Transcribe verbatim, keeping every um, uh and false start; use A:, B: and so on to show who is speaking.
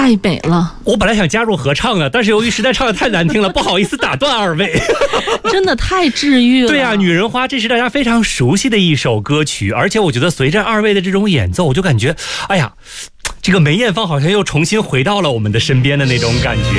A: 太美了。
B: 我本来想加入合唱的，但是由于实在唱的太难听了，不好意思打断二位。
A: 真的太治愈了。
B: 对啊，女人花这是大家非常熟悉的一首歌曲，而且我觉得随着二位的这种演奏，我就感觉哎呀，这个梅艳芳好像又重新回到了我们的身边的那种感觉。